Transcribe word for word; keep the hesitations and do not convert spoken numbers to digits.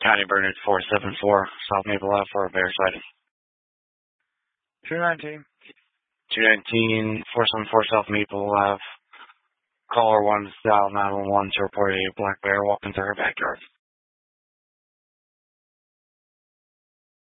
County Burnett four seven four, South Maple Ave for a bear sighting. two nineteen. two nineteen, four seven four South Maple Ave. Caller one to dial nine one one to report a black bear walking through her backyard.